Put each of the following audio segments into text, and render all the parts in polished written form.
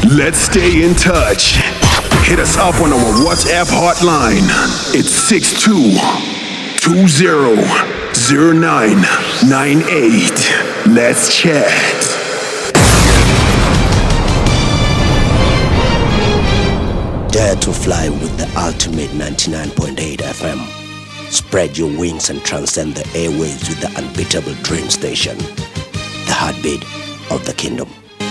Let's stay in touch. Hit us up on our WhatsApp hotline. It's 62200998. Let's chat. Dare to fly with the ultimate 99.8 FM. Spread your wings and transcend the airwaves with the unbeatable dream station. The heartbeat of the kingdom.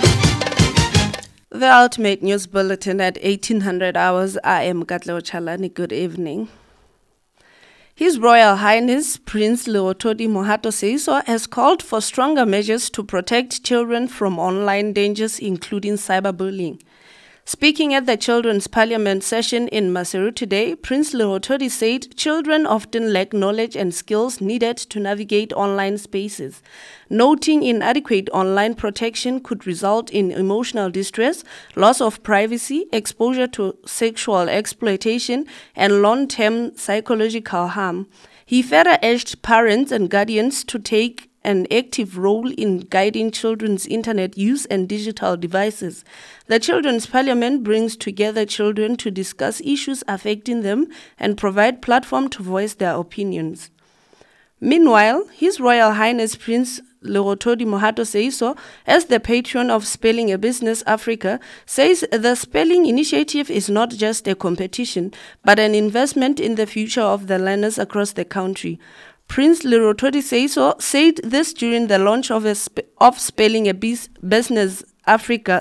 The Ultimate News Bulletin at 1800 hours. I am Katlego Chalani. Good evening. His Royal Highness Prince Lerothodi Mohato Seeiso has called for stronger measures to protect children from online dangers, including cyberbullying. Speaking at the Children's Parliament session in Maseru today, Prince Lerothodi said children often lack knowledge and skills needed to navigate online spaces, noting inadequate online protection could result in emotional distress, loss of privacy, exposure to sexual exploitation, and long-term psychological harm. He further urged parents and guardians to take an active role in guiding children's internet use and digital devices. The Children's Parliament brings together children to discuss issues affecting them and provide platform to voice their opinions. Meanwhile, His Royal Highness Prince Lerothodi Mohato Seeiso, as the patron of Spelling a Business Africa, says the spelling initiative is not just a competition, but an investment in the future of the learners across the country. Prince Lerothodi Seeiso said this during the launch of Spelling a Business Africa